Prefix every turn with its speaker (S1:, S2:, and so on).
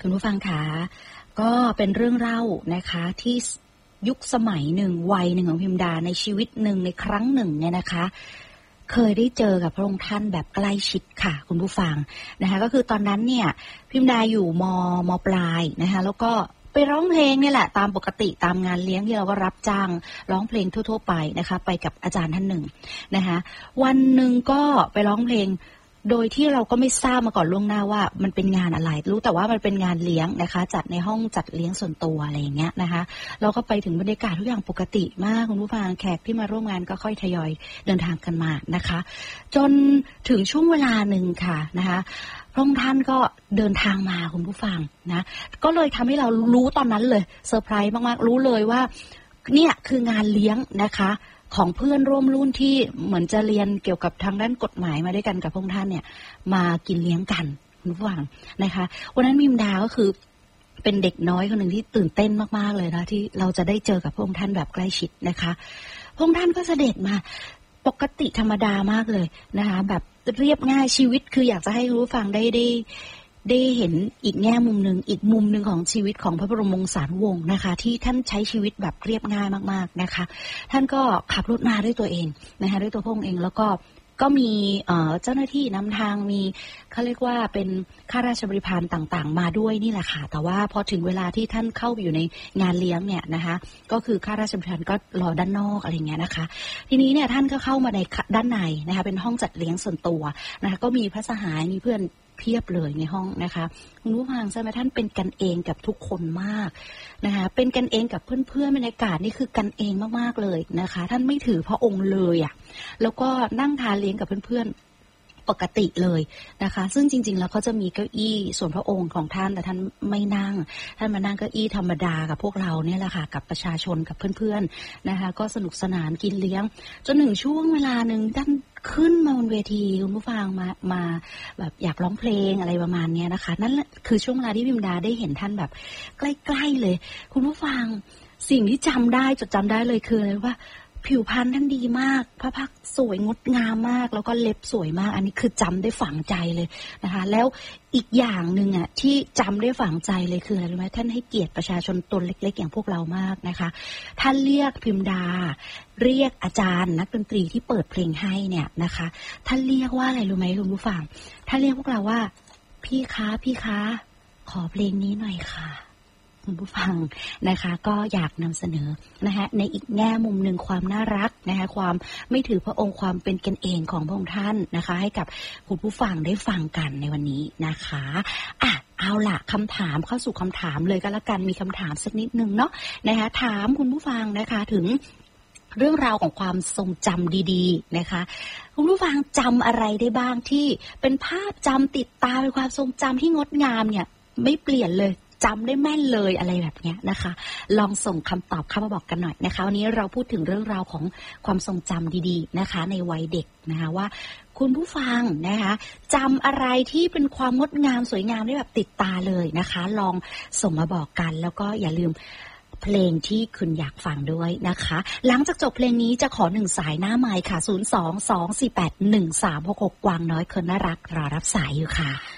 S1: คุณผู้ฟังคะก็เป็นเรื่องเล่านะคะที่ยุคสมัยหนึ่งวัยหนึ่งของพิมดาในชีวิตหนึ่งในครั้งหนึ่งเนี่ยนะคะเคยได้เจอกับพระองค์ท่านแบบใกล้ชิดค่ะคุณผู้ฟังนะคะก็คือตอนนั้นเนี่ยพิมดาอยู่มปลายนะคะแล้วก็ไปร้องเพลงนี่แหละตามปกติตามงานเลี้ยงที่เราก็รับจ้างร้องเพลงทั่วๆไปนะคะไปกับอาจารย์ท่านหนึ่งนะคะวันหนึ่งก็ไปร้องเพลงโดยที่เราก็ไม่ทราบมาก่อนล่วงหน้าว่ามันเป็นงานอะไรรู้แต่ว่ามันเป็นงานเลี้ยงนะคะจัดในห้องจัดเลี้ยงส่วนตัวอะไรอย่างเงี้ยนะคะเราก็ไปถึงบรรยากาศทุกอย่างปกติมากคุณผู้ฟังแขกที่มาร่วมงานก็ค่อยทยอยเดินทางกันมานะคะจนถึงช่วงเวลาหนึ่งค่ะนะคะพระองค์ท่านก็เดินทางมาคุณผู้ฟังนะก็เลยทำให้เรารู้ตอนนั้นเลยเซอร์ไพรส์มากๆรู้เลยว่าเนี่ยคืองานเลี้ยงนะคะของเพื่อนร่วมรุ่นที่เหมือนจะเรียนเกี่ยวกับทางด้านกฎหมายมาด้วยกันกับพระองค์ท่านเนี่ยมากินเลี้ยงกันคุณผู้ฟังนะคะวันนั้นมิมดาก็คือเป็นเด็กน้อยคนหนึ่งที่ตื่นเต้นมากๆเลยนะที่เราจะได้เจอกับพระองค์ท่านแบบใกล้ชิดนะคะพระองค์ท่านก็เสด็จมาปกติธรรมดามากเลยนะคะแบบเรียบง่ายชีวิตคืออยากจะให้รู้ฟังได้เห็นอีกแง่มุมหนึ่งอีกมุมหนึ่งของชีวิตของพระบรมวงศานุวงศ์นะคะที่ท่านใช้ชีวิตแบบเรียบง่ายมากๆนะคะท่านก็ขับรถมาด้วยตัวเองนะคะด้วยตัวพระองค์เองแล้วก็มีเจ้าหน้าที่นำทางมีเขาเรียกว่าเป็นข้าราชบริพารต่างๆมาด้วยนี่แหละค่ะแต่ว่าพอถึงเวลาที่ท่านเข้าไปอยู่ในงานเลี้ยงเนี่ยนะคะก็คือข้าราชบริพารก็รอด้านนอกอะไรเงี้ยนะคะทีนี้เนี่ยท่านก็เข้ามาในด้านในนะคะเป็นห้องจัดเลี้ยงส่วนตัวนะคะก็มีพระสหายมีเพื่อนเพียบเลยในห้องนะคะคุณผู้ฟังใช่ไหมท่านเป็นกันเองกับทุกคนมากนะคะเป็นกันเองกับเพื่อนๆบรรยากาศนี่คือกันเองมากๆเลยนะคะท่านไม่ถือพระองค์เลยอ่ะแล้วก็นั่งทานเลี้ยงกับเพื่อนๆปกติเลยนะคะซึ่งจริงๆแล้วเขาจะมีเก้าอี้ส่วนพระองค์ของท่านแต่ท่านไม่นั่งท่านมานั่งเก้าอี้ธรรมดากับพวกเราเนี่ยแหละค่ะกับประชาชนกับเพื่อนๆนะคะก็สนุกสนานกินเลี้ยงจนหนึ่งช่วงเวลาหนึ่งท่านขึ้นมาบนเวทีคุณผู้ฟังมาแบบอยากร้องเพลงอะไรประมาณนี้นะคะนั่นแหละคือช่วงเวลาที่พิมดาได้เห็นท่านแบบใกล้ๆเลยคุณผู้ฟังสิ่งที่จำได้จดจำได้เลยคืออะไรว่าผิวพรรณท่านดีมากพระพักตร์สวยงดงามมากแล้วก็เล็บสวยมากอันนี้คือจำได้ฝังใจเลยนะคะแล้วอีกอย่างหนึ่งอ่ะที่จำได้ฝังใจเลยคืออะไรรู้ไหมท่านให้เกียรติประชาชนตนเล็กๆอย่างพวกเรามากนะคะท่านเรียกพิมดาเรียกอาจารย์นักดนตรีที่เปิดเพลงให้เนี่ยนะคะท่านเรียกว่าอะไรรู้ไหมคุณผู้ฟังท่านเรียกพวกเราว่าพี่คะขอเพลงนี้หน่อยค่ะคุณผู้ฟังนะคะก็อยากนำเสนอนะคะในอีกแง่มุมหนึ่งความน่ารักนะคะความไม่ถือพระองค์ความเป็นกันเองของพระองค์ท่านนะคะให้กับคุณผู้ฟังได้ฟังกันในวันนี้นะคะเอาล่ะคำถามเข้าสู่คำถามเลยก็แล้วกันมีคำถามสักนิดนึงเนาะนะคะถามคุณผู้ฟังนะคะถึงเรื่องราวของความทรงจำดีๆนะคะคุณผู้ฟังจำอะไรได้บ้างที่เป็นภาพจำติดตาเป็นความทรงจำที่งดงามเนี่ยไม่เปลี่ยนเลยจำได้แม่นเลยอะไรแบบนี้นะคะลองส่งคำตอบเข้ามาบอกกันหน่อยนะคะวันนี้เราพูดถึงเรื่องราวของความทรงจำดีๆนะคะในวัยเด็กนะคะว่าคุณผู้ฟังนะคะจำอะไรที่เป็นความงดงามสวยงามได้แบบติดตาเลยนะคะลองส่งมาบอกกันแล้วก็อย่าลืมเพลงที่คุณอยากฟังด้วยนะคะหลังจากจบเพลงนี้จะขอ1สายหน้าไมค์ค่ะ022481366กวางน้อยคนน่ารักรอรับสายอยู่ค่ะ